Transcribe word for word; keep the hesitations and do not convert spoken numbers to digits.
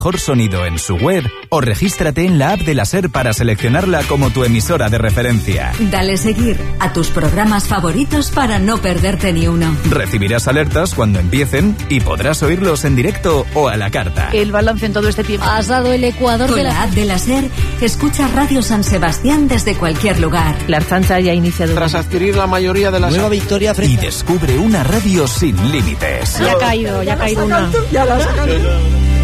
mejor sonido en su web o regístrate en la app de la SER para seleccionarla como tu emisora de referencia. Dale seguir a tus programas favoritos para no perderte ni uno. Recibirás alertas cuando empiecen y podrás oírlos en directo o a la carta. El balance en todo este tiempo. Has dado el ecuador Con de la... la app de la SER, escucha Radio San Sebastián desde cualquier lugar. La Archancha ya ha iniciado. Tras adquirir la mayoría de las... Nueva victoria frente... Y descubre una radio sin límites. Ya ha caído, ya ha caído una. Ya la has sacado.